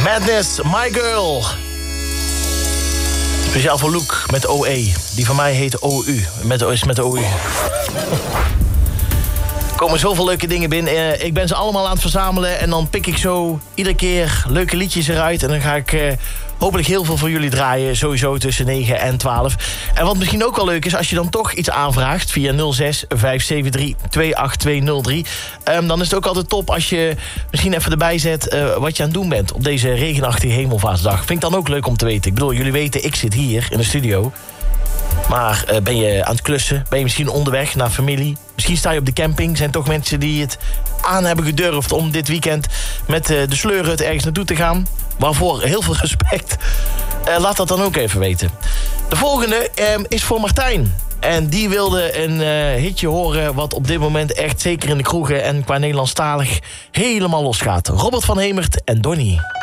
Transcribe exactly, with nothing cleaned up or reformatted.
Madness, My Girl. Speciaal voor Luke met O E. Die van mij heet O U. Met, is met O U. Er komen zoveel leuke dingen binnen. Uh, ik ben ze allemaal aan het verzamelen. En dan pik ik zo iedere keer leuke liedjes eruit. En dan ga ik uh, hopelijk heel veel voor jullie draaien. Sowieso tussen negen en twaalf. En wat misschien ook wel leuk is, als je dan toch iets aanvraagt via nul zes vijf zeven drie twee acht twee nul drie. Um, dan is het ook altijd top als je misschien even erbij zet uh, wat je aan het doen bent op deze regenachtige hemelvaartsdag. Vind ik dan ook leuk om te weten. Ik bedoel, jullie weten, ik zit hier in de studio. Maar uh, ben je aan het klussen? Ben je misschien onderweg naar familie? Misschien sta je op de camping. Zijn toch mensen die het aan hebben gedurfd om dit weekend met uh, de sleuren ergens naartoe te gaan? Waarvoor heel veel respect. Uh, laat dat dan ook even weten. De volgende um, is voor Martijn. En die wilde een uh, hitje horen wat op dit moment echt zeker in de kroegen en qua Nederlandstalig helemaal losgaat. Robert van Hemert en Donnie.